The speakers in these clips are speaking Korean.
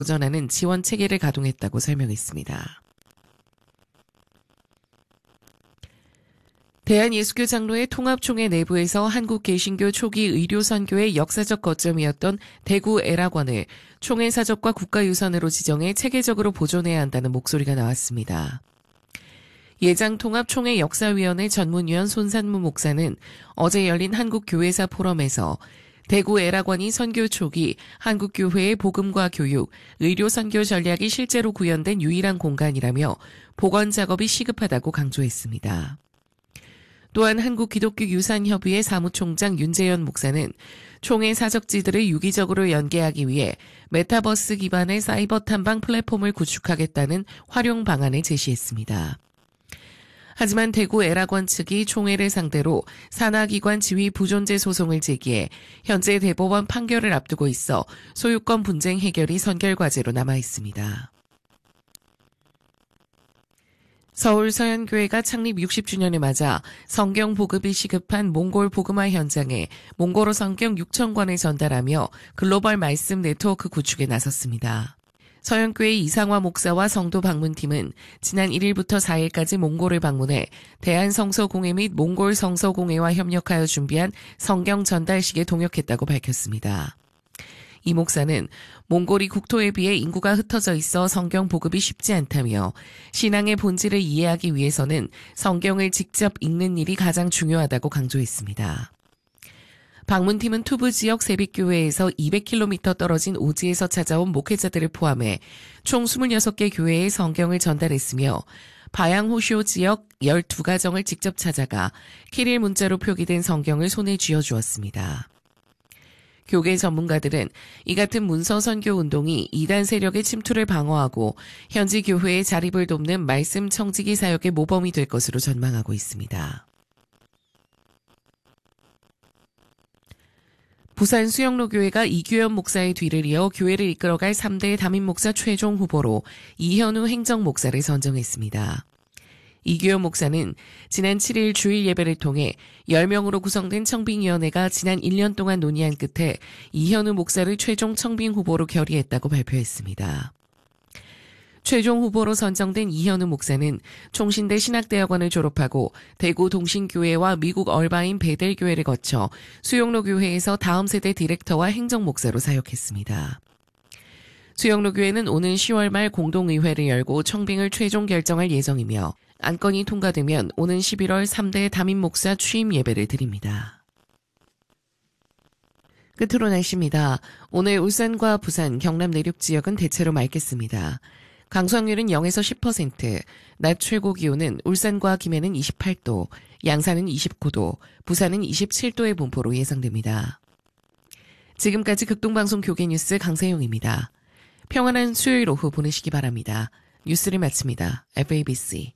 전하는 지원 체계를 가동했다고 설명했습니다. 대한예수교장로회 통합총회 내부에서 한국개신교 초기 의료선교의 역사적 거점이었던 대구 애락원을 총회 사적과 국가유산으로 지정해 체계적으로 보존해야 한다는 목소리가 나왔습니다. 예장통합총회 역사위원회 전문위원 손산무 목사는 어제 열린 한국교회사 포럼에서 대구 애락원이 선교 초기 한국교회의 복음과 교육, 의료선교 전략이 실제로 구현된 유일한 공간이라며 복원 작업이 시급하다고 강조했습니다. 또한 한국기독교유산협의회 사무총장 윤재현 목사는 총회 사적지들을 유기적으로 연계하기 위해 메타버스 기반의 사이버 탐방 플랫폼을 구축하겠다는 활용 방안을 제시했습니다. 하지만 대구 애락원 측이 총회를 상대로 산하기관 지위 부존재 소송을 제기해 현재 대법원 판결을 앞두고 있어 소유권 분쟁 해결이 선결과제로 남아 있습니다. 서울 서현교회가 창립 60주년을 맞아 성경 보급이 시급한 몽골 복음화 현장에 몽골어 성경 6,000권을 전달하며 글로벌 말씀 네트워크 구축에 나섰습니다. 서현교회 이상화 목사와 성도 방문팀은 지난 1일부터 4일까지 몽골을 방문해 대한성서공회 및 몽골 성서공회와 협력하여 준비한 성경 전달식에 동역했다고 밝혔습니다. 이 목사는 몽골이 국토에 비해 인구가 흩어져 있어 성경 보급이 쉽지 않다며 신앙의 본질을 이해하기 위해서는 성경을 직접 읽는 일이 가장 중요하다고 강조했습니다. 방문팀은 투부 지역 세빛교회에서 200km 떨어진 오지에서 찾아온 목회자들을 포함해 총 26개 교회에 성경을 전달했으며 바양호쇼 지역 12가정을 직접 찾아가 키릴 문자로 표기된 성경을 손에 쥐어주었습니다. 교계 전문가들은 이 같은 문서 선교 운동이 이단 세력의 침투를 방어하고 현지 교회의 자립을 돕는 말씀 청지기 사역의 모범이 될 것으로 전망하고 있습니다. 부산 수영로교회가 이규현 목사의 뒤를 이어 교회를 이끌어갈 3대 담임 목사 최종 후보로 이현우 행정목사를 선정했습니다. 이규현 목사는 지난 7일 주일 예배를 통해 10명으로 구성된 청빙위원회가 지난 1년 동안 논의한 끝에 이현우 목사를 최종 청빙 후보로 결의했다고 발표했습니다. 최종 후보로 선정된 이현우 목사는 총신대 신학대학원을 졸업하고 대구 동신교회와 미국 얼바인 베델교회를 거쳐 수영로교회에서 다음 세대 디렉터와 행정목사로 사역했습니다. 수영로교회는 오는 10월 말 공동의회를 열고 청빙을 최종 결정할 예정이며 안건이 통과되면 오는 11월 3대 담임목사 취임 예배를 드립니다. 끝으로 날씨입니다. 오늘 울산과 부산, 경남 내륙 지역은 대체로 맑겠습니다. 강수확률은 0에서 10%, 낮 최고 기온은 울산과 김해는 28도, 양산은 29도, 부산은 27도의 분포로 예상됩니다. 지금까지 극동방송 교계뉴스 강세용입니다. 평안한 수요일 오후 보내시기 바랍니다. 뉴스를 마칩니다. FABC.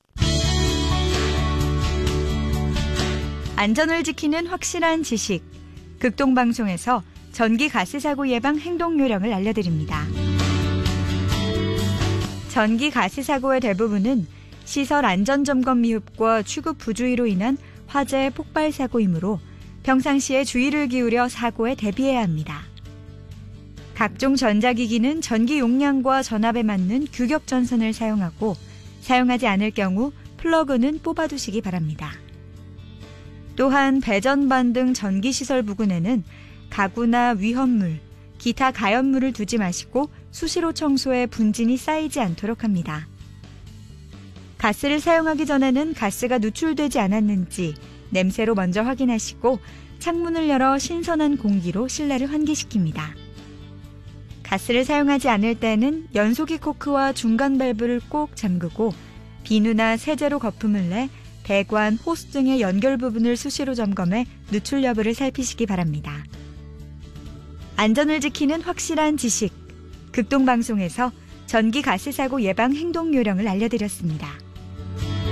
안전을 지키는 확실한 지식. 극동방송에서 전기 가스 사고 예방 행동 요령을 알려드립니다. 전기 가스 사고의 대부분은 시설 안전점검 미흡과 취급 부주의로 인한 화재 폭발 사고이므로 평상시에 주의를 기울여 사고에 대비해야 합니다. 각종 전자기기는 전기 용량과 전압에 맞는 규격 전선을 사용하고 사용하지 않을 경우 플러그는 뽑아두시기 바랍니다. 또한 배전반 등 전기시설 부근에는 가구나 위험물, 기타 가연물을 두지 마시고 수시로 청소해 분진이 쌓이지 않도록 합니다. 가스를 사용하기 전에는 가스가 누출되지 않았는지 냄새로 먼저 확인하시고 창문을 열어 신선한 공기로 실내를 환기시킵니다. 가스를 사용하지 않을 때는 연소기 코크와 중간 밸브를 꼭 잠그고 비누나 세제로 거품을 내 배관, 호스 등의 연결 부분을 수시로 점검해 누출 여부를 살피시기 바랍니다. 안전을 지키는 확실한 지식. 극동방송에서 전기 가스 사고 예방 행동 요령을 알려드렸습니다.